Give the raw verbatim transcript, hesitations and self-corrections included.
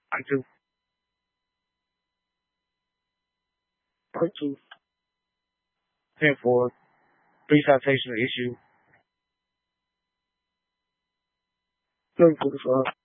I do. Part two. ten four. Pre-citation issue. Let me put this up.